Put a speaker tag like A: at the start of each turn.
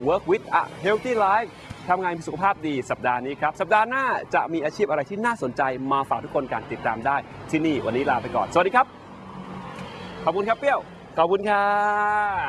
A: Work with a Healthy Life ทำงานมีสุขภาพดีสัปดาห์นี้ครับสัปดาห์หน้าจะมีอาชีพอะไรที่น่าสนใจมาฝากทุกคนกันติดตามได้ที่นี่วันนี้ลาไปก่อนสวัสดีครับขอบคุณครับเปรี้ยวขอบคุณครับ